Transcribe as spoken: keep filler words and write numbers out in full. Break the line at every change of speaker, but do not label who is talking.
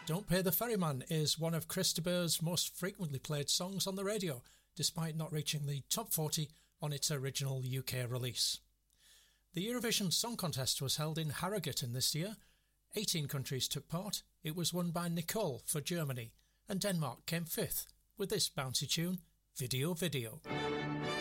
Don't Pay the Ferryman is one of Chris de Burgh's most frequently played songs on the radio, despite not reaching the top forty on its original U K release. The Eurovision Song Contest was held in Harrogate in this year. eighteen countries took part. It was won by Nicole for Germany, and Denmark came fifth with this bouncy tune, Video Video.